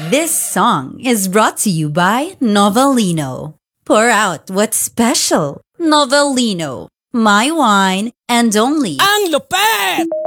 This song is brought to you by Novelino. Pour out what's special. Novelino. My wine and only. Ang lupet!